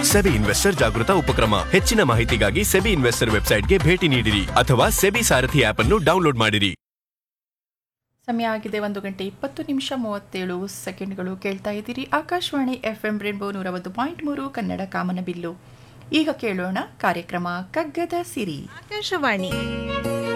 SEBI investor ಜಾಗೃತ ಉಪಕ್ರಮ. ಹೆಚ್ಚಿನ ಮಾಹಿತಿಗಾಗಿ ಸೆಬಿ ಇನ್ವೆಸ್ಟರ್ ವೆಬ್ಸೈಟ್ಗೆ ಭೇಟಿ ನೀಡಿರಿ ಅಥವಾ ಸೆಬಿ ಸಾರಥಿ ಆಪ್ ಅನ್ನು ಡೌನ್ಲೋಡ್ ಮಾಡಿರಿ. ಸಮಯ ಆಗಿದೆ 1:20:37 ಕೇಳ್ತಾ ಇದ್ದೀರಿ ಆಕಾಶವಾಣಿ FM ರೇನ್ಬೋ 101.3 ಕನ್ನಡ ಕಾಮನಬಿಲ್ಲು. ಈಗ ಕೇಳೋಣ ಕಾರ್ಯಕ್ರಮ ಕಗ್ಗದ ಸಿರಿ. ಆಕಾಶವಾಣಿ